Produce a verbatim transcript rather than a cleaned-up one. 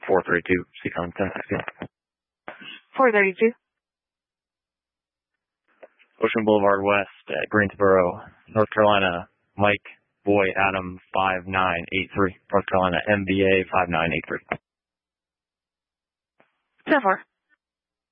four thirty-two, Seacon ten sixteen. four thirty-two. Ocean Boulevard West at Greensboro, North Carolina, Mike Boy Adam five nine eight three, North Carolina M B A five nine eight three. ten four.